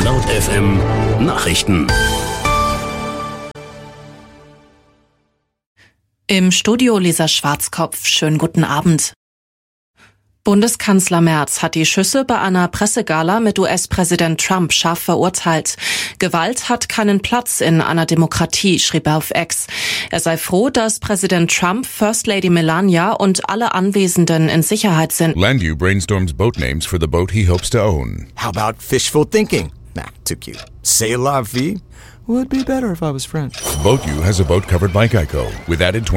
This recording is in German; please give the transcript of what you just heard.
Laut FM Nachrichten. Im Studio Lisa Schwarzkopf. Schönen guten Abend. Bundeskanzler Merz hat die Schüsse bei einer Pressegala mit US-Präsident Trump scharf verurteilt. Gewalt hat keinen Platz in einer Demokratie, schrieb er auf X. Er sei froh, dass Präsident Trump, First Lady Melania und alle Anwesenden in Sicherheit sind. Landu brainstorms boat names for the boat he hopes to own. How about fishful thinking? Nah, too cute. C'est la vie? Would be better if I was French. Boat U has a boat covered by Geico with added